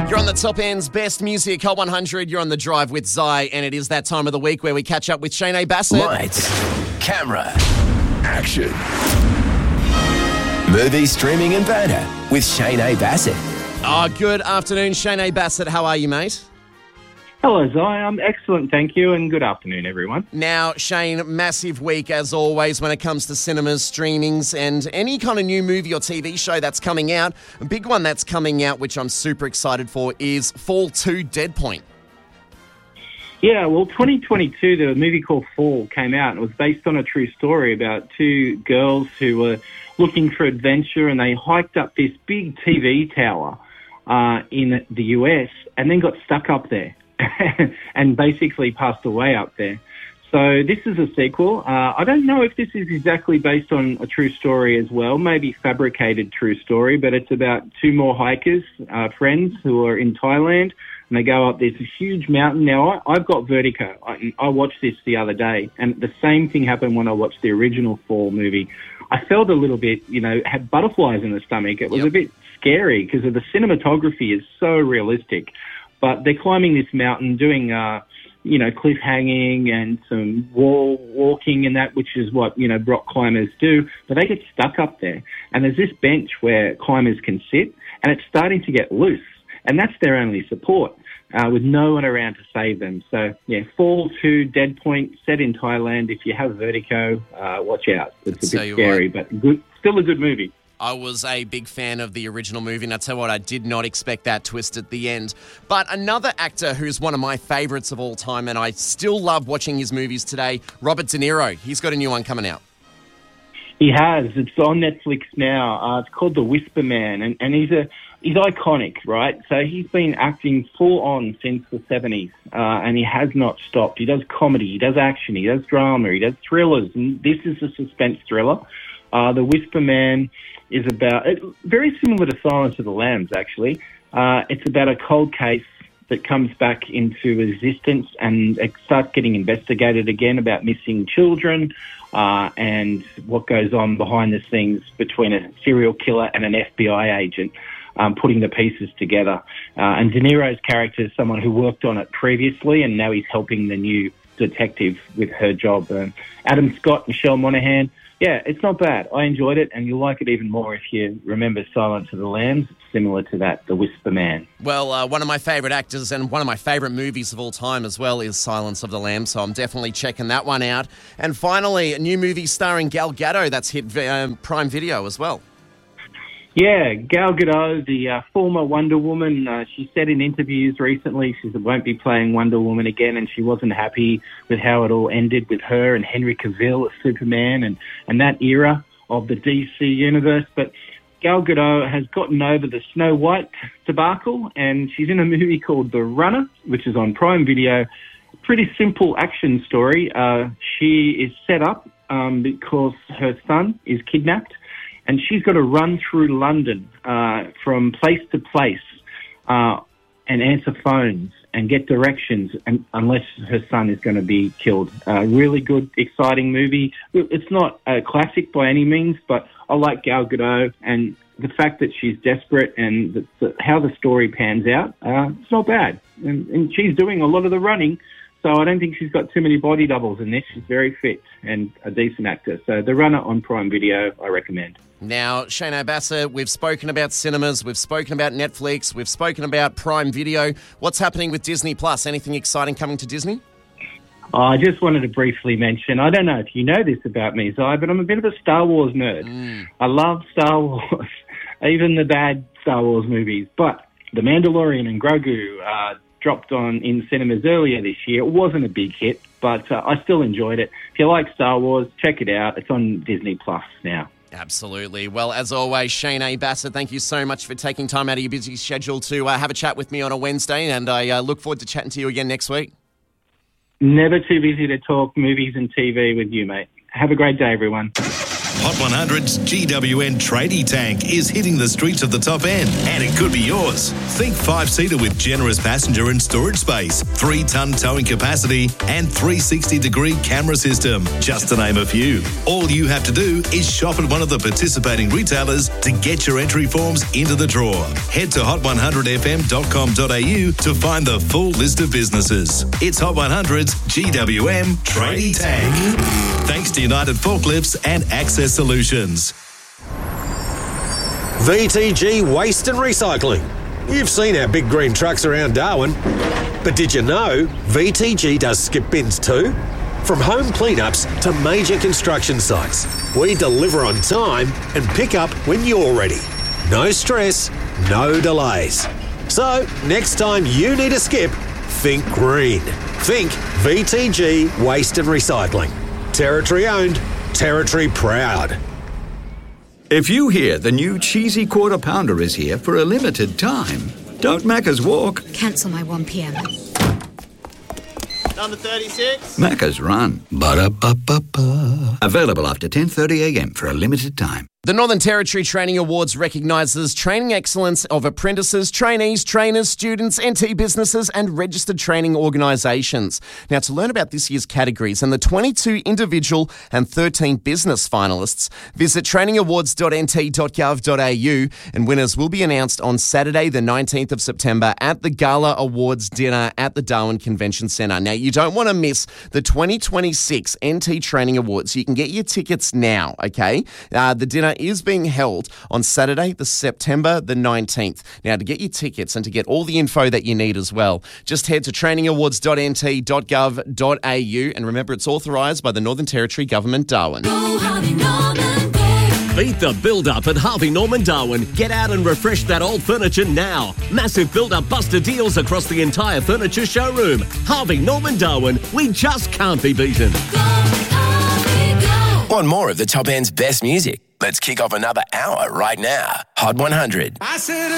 You're on the Top End's Best Music Hot 100. You're on the drive with Zai, and it is that time of the week where we catch up with Shane Bassett. Lights, camera, action. Movie, streaming and banter with Shane Bassett. Good afternoon, Shane Bassett. How are you, mate? Hello, Zai. I'm excellent, thank you, and good afternoon, everyone. Now, Shane, massive week as always when it comes to cinemas, streamings, and any kind of new movie or TV show that's coming out. A big one that's coming out, which I'm super excited for, is Fall 2 Dead Point. Yeah, well, 2022, the movie called Fall came out, and it was based on a true story about two girls who were looking for adventure, and they hiked up this big TV tower in the US and then got stuck up there. And basically passed away up there. So this is a sequel. I don't know if this is exactly based on a true story as well, maybe fabricated true story, but it's about two more hikers, friends who are in Thailand, and they go up this huge mountain. Now, I've got vertigo. I watched this the other day, and the same thing happened when I watched the original Fall movie. I felt a little bit, had butterflies in the stomach. It was a bit scary because the cinematography is so realistic. But they're climbing this mountain, doing, cliff hanging and some wall walking and that, which is what, rock climbers do. But they get stuck up there. And there's this bench where climbers can sit, and it's starting to get loose. And that's their only support, with no one around to save them. So, Fall 2 Dead Point, set in Thailand. If you have vertigo, watch out. It's a bit scary, but good, still a good movie. I was a big fan of the original movie, and I tell you what, I did not expect that twist at the end. But another actor who's one of my favourites of all time, and I still love watching his movies today, Robert De Niro. He's got a new one coming out. He has. It's on Netflix now. It's called The Whisper Man, and he's iconic, right? So he's been acting full on since the 70s, and he has not stopped. He does comedy, he does action, he does drama, he does thrillers, and this is a suspense thriller. The Whisper Man is about, very similar to Silence of the Lambs, actually. It's about a cold case that comes back into existence, and it starts getting investigated again about missing children and what goes on behind the scenes between a serial killer and an FBI agent, putting the pieces together. And De Niro's character is someone who worked on it previously, and now he's helping the new detective with her job. Adam Scott, Michelle Monaghan. Yeah, it's not bad. I enjoyed it, and you'll like it even more if you remember Silence of the Lambs. It's similar to that, The Whisper Man. Well, one of my favourite actors and one of my favourite movies of all time as well is Silence of the Lambs, so I'm definitely checking that one out. And finally, a new movie starring Gal Gadot that's hit Prime Video as well. Yeah, Gal Gadot, the former Wonder Woman, she said in interviews recently she won't be playing Wonder Woman again, and she wasn't happy with how it all ended with her and Henry Cavill as Superman and that era of the DC universe. But Gal Gadot has gotten over the Snow White debacle, and she's in a movie called The Runner, which is on Prime Video. Pretty simple action story. She is set up because her son is kidnapped, and she's got to run through London from place to place and answer phones and get directions unless her son is going to be killed. Really good, exciting movie. It's not a classic by any means, but I like Gal Gadot, and the fact that she's desperate and how the story pans out, it's not bad. And she's doing a lot of the running, so I don't think she's got too many body doubles in this. She's very fit and a decent actor. So The Runner on Prime Video, I recommend. Now, Shane Bassett, we've spoken about cinemas, we've spoken about Netflix, we've spoken about Prime Video. What's happening with Disney Plus? Anything exciting coming to Disney? I just wanted to briefly mention, I don't know if you know this about me, Zai, but I'm a bit of a Star Wars nerd. I love Star Wars, even the bad Star Wars movies. But The Mandalorian and Grogu dropped in cinemas earlier this year. It wasn't a big hit, but I still enjoyed it. If you like Star Wars, check it out. It's on Disney Plus now. Absolutely. Well, as always, Shane Bassett, thank you so much for taking time out of your busy schedule to have a chat with me on a Wednesday, and I look forward to chatting to you again next week. Never too busy to talk movies and TV with you, mate. Have a great day, everyone. Hot 100's GWN Tradie Tank is hitting the streets of the Top End, and it could be yours. Think 5-seater with generous passenger and storage space, 3-ton towing capacity, and 360-degree camera system, just to name a few. All you have to do is shop at one of the participating retailers to get your entry forms into the draw. Head to hot100fm.com.au to find the full list of businesses. It's Hot 100's GWM Tradie Tank. Thanks to United Forklifts and Access Solutions. VTG Waste and Recycling. You've seen our big green trucks around Darwin. But did you know VTG does skip bins too? From home cleanups to major construction sites, we deliver on time and pick up when you're ready. No stress, no delays. So, next time you need a skip, think green. Think VTG Waste and Recycling. Territory owned, territory proud. If you hear the new cheesy Quarter Pounder is here for a limited time, don't Macca's walk. Cancel my 1 p.m. Number 36. Macca's run. Ba-da-ba-ba-ba. Available after 10:30 a.m. for a limited time. The Northern Territory Training Awards recognises training excellence of apprentices, trainees, trainers, students, NT businesses and registered training organisations. Now, to learn about this year's categories and the 22 individual and 13 business finalists, visit trainingawards.nt.gov.au, and winners will be announced on Saturday the 19th of September at the Gala Awards dinner at the Darwin Convention Centre. Now, you don't want to miss the 2026 NT Training Awards. You can get your tickets now, okay? The dinner is being held on Saturday, September the 19th. Now, to get your tickets and to get all the info that you need as well, just head to trainingawards.nt.gov.au, and remember, it's authorised by the Northern Territory Government, Darwin. Beat the build-up at Harvey Norman Darwin. Get out and refresh that old furniture now. Massive build-up buster deals across the entire furniture showroom. Harvey Norman Darwin, we just can't be beaten. Want more of the Top End's best music? Let's kick off another hour right now. Hot 100.